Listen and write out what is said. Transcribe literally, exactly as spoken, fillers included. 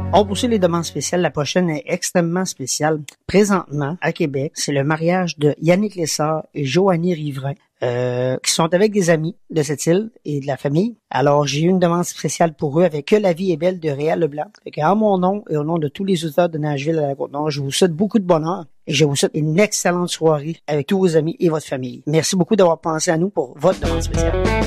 On poursuit les demandes spéciales. La prochaine est extrêmement spéciale. Présentement, à Québec, c'est le mariage de Yannick Lessard et Joanie Riverain, euh, qui sont avec des amis de cette île et de la famille. Alors, j'ai eu une demande spéciale pour eux avec Que la vie est belle de Réal Leblanc. Fait que, en mon nom et au nom de tous les auteurs de Nashville à la Côte-Nord, je vous souhaite beaucoup de bonheur et je vous souhaite une excellente soirée avec tous vos amis et votre famille. Merci beaucoup d'avoir pensé à nous pour votre demande spéciale.